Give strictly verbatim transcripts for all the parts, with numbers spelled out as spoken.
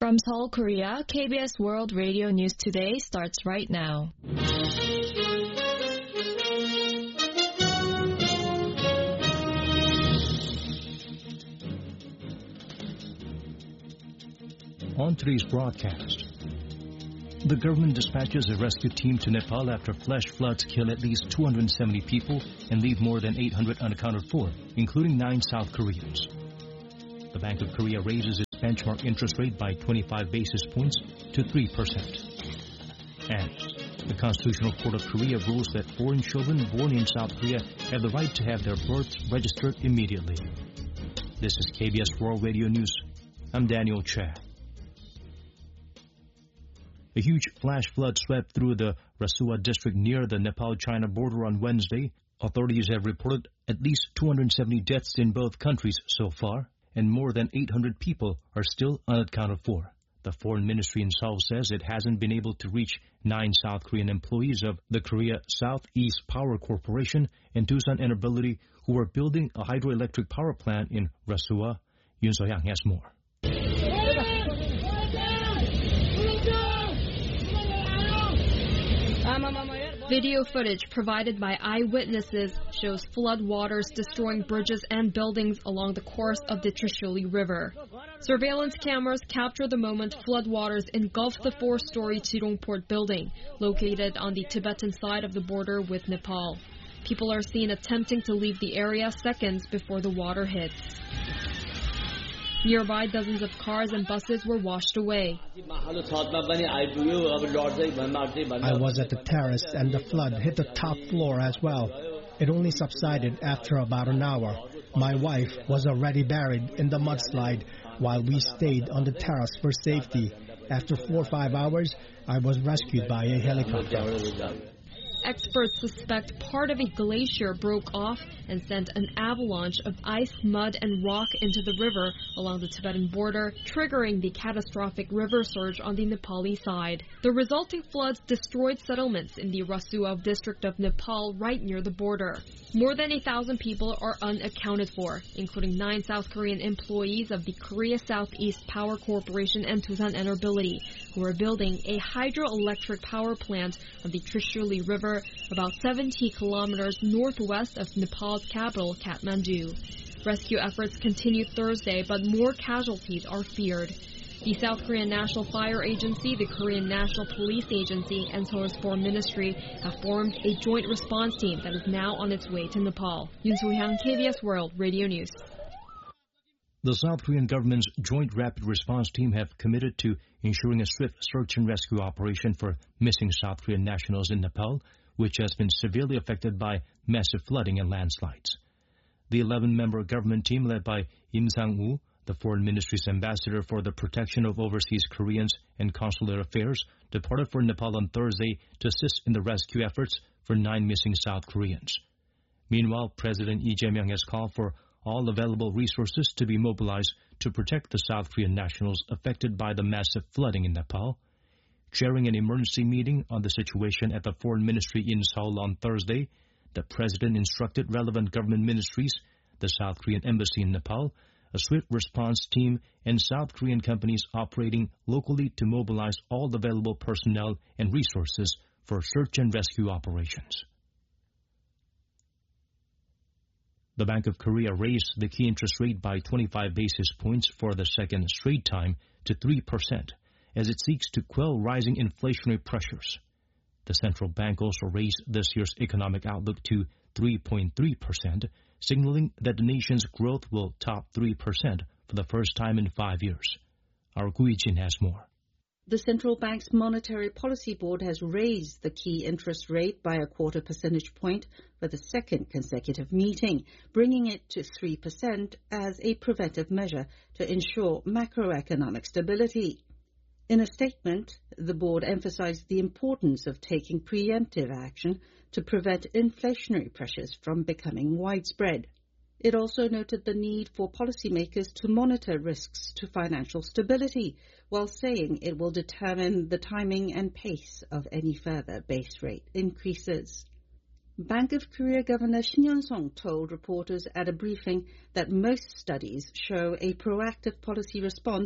From Seoul, Korea, K B S World Radio News Today starts right now. On today's broadcast, the government dispatches a rescue team to Nepal after flash floods kill at least two hundred seventy people and leave more than eight hundred unaccounted for, including nine South Koreans. The Bank of Korea raises its benchmark interest rate by twenty-five basis points to three percent. And the Constitutional Court of Korea rules that foreign children born in South Korea have the right to have their births registered immediately. This is K B S World Radio News. I'm Daniel Cha. A huge flash flood swept through the Rasua district near the Nepal-China border on Wednesday. Authorities have reported at least two hundred seventy deaths in both countries so far, and more than eight hundred people are still unaccounted for. The Foreign Ministry in Seoul says it hasn't been able to reach nine South Korean employees of the Korea Southeast Power Corporation and Doosan Enerbility who are building a hydroelectric power plant in Rasua. Yoon So-hyang has more. Video footage provided by eyewitnesses shows flood waters destroying bridges and buildings along the course of the Trishuli River. Surveillance cameras capture the moment flood waters engulf the four-story Chirong Port building, located on the Tibetan side of the border with Nepal. People are seen attempting to leave the area seconds before the water hits. Nearby, dozens of cars and buses were washed away. I was at the terrace and the flood hit the top floor as well. It only subsided after about an hour. My wife was already buried in the mudslide while we stayed on the terrace for safety. After four or five hours, I was rescued by a helicopter. Experts suspect part of a glacier broke off and sent an avalanche of ice, mud, and rock into the river along the Tibetan border, triggering the catastrophic river surge on the Nepali side. The resulting floods destroyed settlements in the Rasua district of Nepal right near the border. More than a thousand people are unaccounted for, including nine South Korean employees of the Korea Southeast Power Corporation and Doosan Enerbility, who are building a hydroelectric power plant on the Trishuli River, about seventy kilometers northwest of Nepal's capital, Kathmandu. Rescue efforts continued Thursday, but more casualties are feared. The South Korean National Fire Agency, the Korean National Police Agency, and Seoul's Foreign Ministry have formed a joint response team that is now on its way to Nepal. Yoon So-hyang, K B S World Radio News. The South Korean government's Joint Rapid Response Team have committed to ensuring a swift search and rescue operation for missing South Korean nationals in Nepal, which has been severely affected by massive flooding and landslides. The eleven-member government team led by Im Sang-woo, the Foreign Ministry's ambassador for the protection of overseas Koreans and consular affairs, departed for Nepal on Thursday to assist in the rescue efforts for nine missing South Koreans. Meanwhile, President Lee Jae-myung has called for all available resources to be mobilized to protect the South Korean nationals affected by the massive flooding in Nepal. Chairing an emergency meeting on the situation at the Foreign Ministry in Seoul on Thursday, the President instructed relevant government ministries, the South Korean Embassy in Nepal, a swift response team, and South Korean companies operating locally to mobilize all available personnel and resources for search and rescue operations. The Bank of Korea raised the key interest rate by twenty-five basis points for the second straight time to three percent. As it seeks to quell rising inflationary pressures. The central bank also raised this year's economic outlook to three point three percent, signaling that the nation's growth will top three percent for the first time in five years. Our Gu Yi-jin has more. The central bank's Monetary Policy Board has raised the key interest rate by a quarter percentage point for the second consecutive meeting, bringing it to three percent as a preventive measure to ensure macroeconomic stability. In a statement, the board emphasized the importance of taking preemptive action to prevent inflationary pressures from becoming widespread. It also noted the need for policymakers to monitor risks to financial stability, while saying it will determine the timing and pace of any further base rate increases. Bank of Korea Governor Shin Yeon-song told reporters at a briefing that most studies show a proactive policy response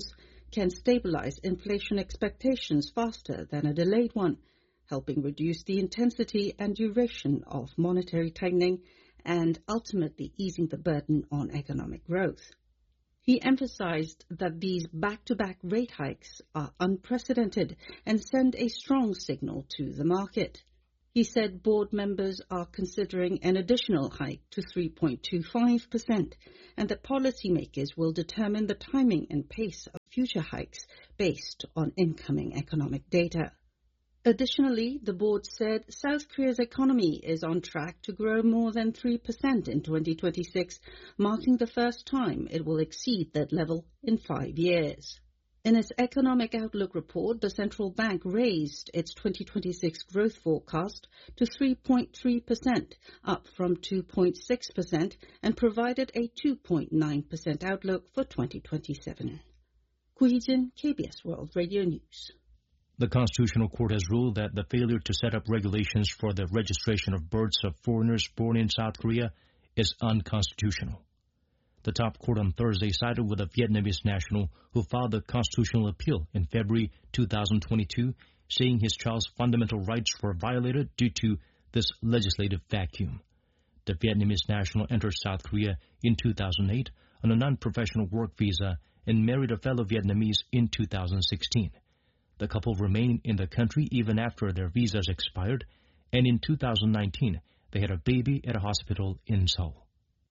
can stabilize inflation expectations faster than a delayed one, helping reduce the intensity and duration of monetary tightening and ultimately easing the burden on economic growth. He emphasized that these back-to-back rate hikes are unprecedented and send a strong signal to the market. He said board members are considering an additional hike to three point two five percent and that policymakers will determine the timing and pace of future hikes based on incoming economic data. Additionally, the board said South Korea's economy is on track to grow more than three percent in twenty twenty-six, marking the first time it will exceed that level in five years. In its Economic Outlook report, the central bank raised its twenty twenty-six growth forecast to three point three percent, up from two point six percent, and provided a two point nine percent outlook for twenty twenty-seven. Koo Hee-jin, K B S World Radio News. The Constitutional Court has ruled that the failure to set up regulations for the registration of births of foreigners born in South Korea is unconstitutional. The top court on Thursday sided with a Vietnamese national who filed a constitutional appeal in February two thousand twenty-two, saying his child's fundamental rights were violated due to this legislative vacuum. The Vietnamese national entered South Korea in two thousand eight on a non-professional work visa and married a fellow Vietnamese in two thousand sixteen. The couple remained in the country even after their visas expired, and in two thousand nineteen, they had a baby at a hospital in Seoul.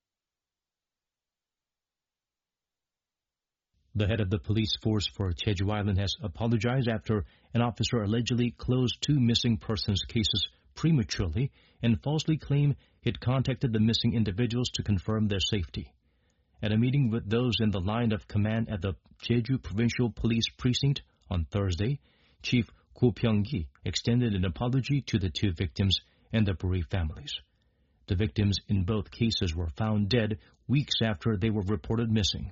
The head of the police force for Jeju Island has apologized after an officer allegedly closed two missing persons cases prematurely and falsely claimed he'd contacted the missing individuals to confirm their safety. At a meeting with those in the line of command at the Jeju Provincial Police Precinct on Thursday, Chief Ko Pyung-gi extended an apology to the two victims and their bereaved families. The victims in both cases were found dead weeks after they were reported missing.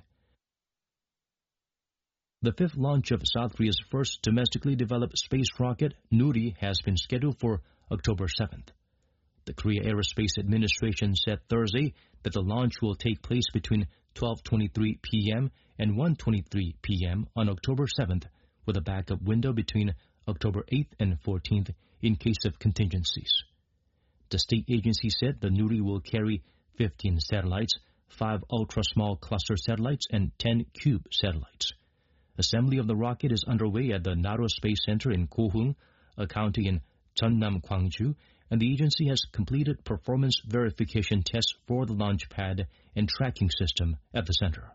The fifth launch of South Korea's first domestically developed space rocket, Nuri, has been scheduled for October seventh. The Korea Aerospace Administration said Thursday that the launch will take place between twelve twenty-three p.m. and one twenty-three p.m. on October seventh, with a backup window between October eighth and fourteenth in case of contingencies. The state agency said the Nuri will carry fifteen satellites, five ultra-small cluster satellites, and ten cube satellites. Assembly of the rocket is underway at the Naro Space Center in Kohung, a county in Cheonnam, Gwangju, and the agency has completed performance verification tests for the launch pad and tracking system at the center.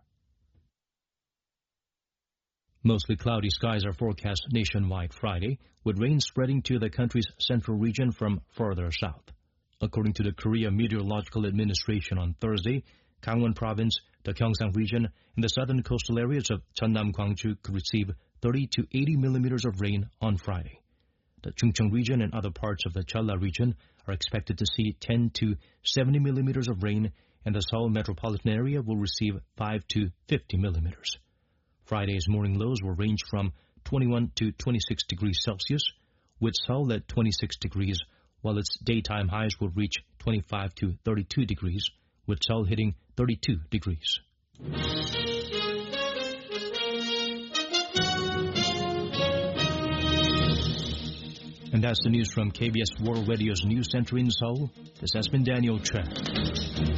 Mostly cloudy skies are forecast nationwide Friday, with rain spreading to the country's central region from further south. According to the Korea Meteorological Administration on Thursday, Gangwon Province, the Gyeongsang region, and the southern coastal areas of Cheonnam, Gwangju could receive thirty to eighty millimeters of rain on Friday. The Chungcheong region and other parts of the Jeolla region are expected to see ten to seventy millimeters of rain, and the Seoul metropolitan area will receive five to fifty millimeters. Friday's morning lows will range from twenty-one to twenty-six degrees Celsius, with Seoul at twenty-six degrees, while its daytime highs will reach twenty-five to thirty-two degrees, with Seoul hitting thirty-two degrees. And that's the news from K B S World Radio's News Center in Seoul. This has been Daniel Chen.